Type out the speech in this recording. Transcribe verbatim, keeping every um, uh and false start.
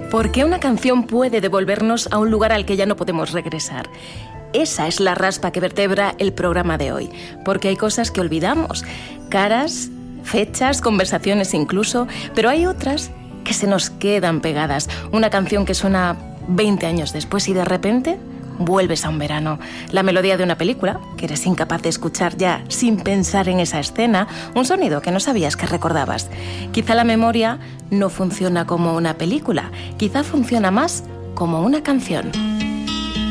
¿Por qué una canción puede devolvernos a un lugar al que ya no podemos regresar? Esa es la raspa que vertebra el programa de hoy, porque hay cosas que olvidamos, caras, fechas, conversaciones incluso, pero hay otras que se nos quedan pegadas. Una canción que suena veinte años después y de repente vuelves a un verano. La melodía de una película que eres incapaz de escuchar ya sin pensar en esa escena, un sonido que no sabías que recordabas. Quizá la memoria no funciona como una película, quizá funciona más como una canción.